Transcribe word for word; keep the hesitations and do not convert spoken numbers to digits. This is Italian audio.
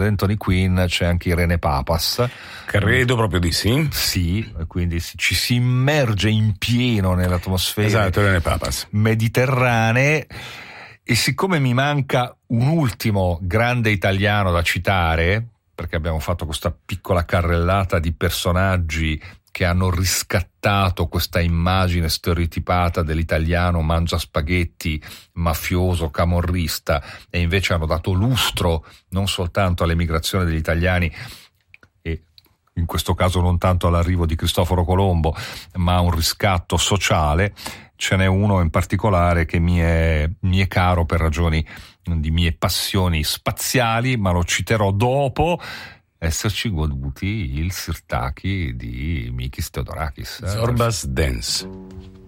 Anthony Quinn c'è anche Irene Papas. Credo proprio di sì. Sì, quindi ci si immerge in pieno nell'atmosfera, esatto, Irene Papas, mediterranee. E siccome mi manca un ultimo grande italiano da citare, perché abbiamo fatto questa piccola carrellata di personaggi che hanno riscattato questa immagine stereotipata dell'italiano mangia spaghetti, mafioso, camorrista, e invece hanno dato lustro non soltanto all'emigrazione degli italiani, e in questo caso non tanto all'arrivo di Cristoforo Colombo, ma a un riscatto sociale. Ce n'è uno in particolare che mi è, mi è caro per ragioni di mie passioni spaziali, ma lo citerò dopo esserci goduti il Sirtaki di Mikis Theodorakis. Zorbas Dance.